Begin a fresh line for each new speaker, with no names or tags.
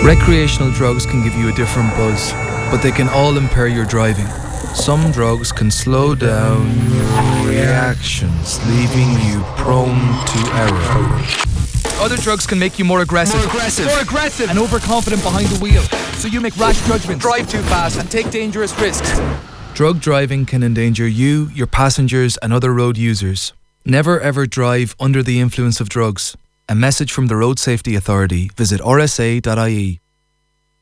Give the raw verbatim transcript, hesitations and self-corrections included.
Recreational drugs can give you a different buzz, but they can all impair your driving. Some drugs can slow down your reactions, leaving you prone to error. Other drugs can make you more aggressive,
More aggressive.
more aggressive, and overconfident behind the wheel, so you make rash judgments, drive too fast, and take dangerous risks. Drug driving can endanger you, your passengers, and other road users. Never ever drive under the influence of drugs. A message from the Road Safety Authority. Visit r s a dot i e.